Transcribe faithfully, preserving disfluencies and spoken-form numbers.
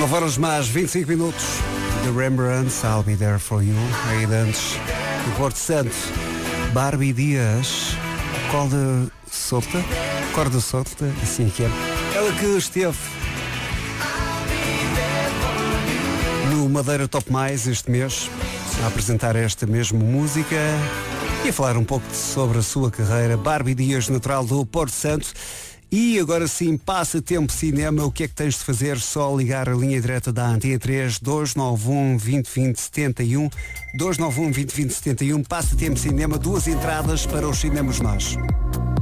nove horas mais vinte e cinco minutos. The Rembrandts, I'll Be There For You. Aí antes, do Porto Santo, Barbie Dias, corda solta, corda solta, assim que é. Ela que esteve no Madeira Top Mais este mês, a apresentar esta mesma música e a falar um pouco sobre a sua carreira. Barbie Dias, natural do Porto Santo. E agora sim, Passatempo Cinema. O que é que tens de fazer? Só ligar a linha direta da Antena três, dois nove um, vinte, vinte, setenta e um, dois nove um, vinte, vinte, setenta e um. Passatempo Cinema, duas entradas para os cinemas nós.